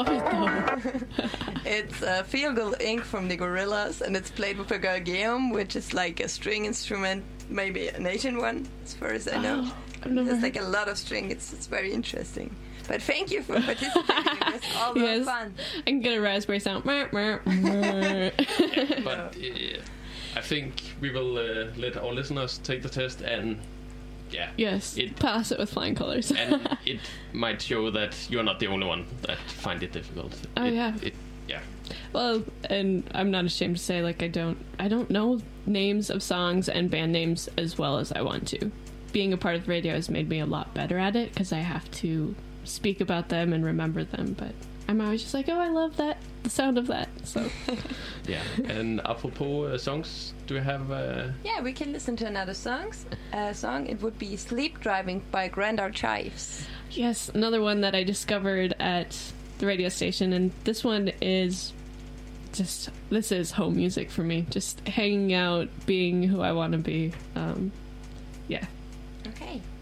love it though. It's Feel Good Inc. from the Gorillaz, and it's played with a gargeum, which is like a string instrument, maybe an Asian one, as far as I know. There's like a lot of string. It's very interesting. But thank you for participating. It's all fun. I can get a raspberry sound. But I think we will let our listeners take the test and pass it with flying colors. And it might show that you're not the only one that find it difficult. Well, and I'm not ashamed to say, like, I don't know names of songs and band names as well as I want to. Being a part of the radio has made me a lot better at it because I have to speak about them and remember them, but I'm always just like, oh, I love that, the sound of that. So and apropos songs, do you have Yeah, we can listen to another song. It would be Sleep Driving by Grand Archives. Yes, another one that I discovered at the radio station, and this one is this is home music for me, just hanging out, being who I want to be. Okay.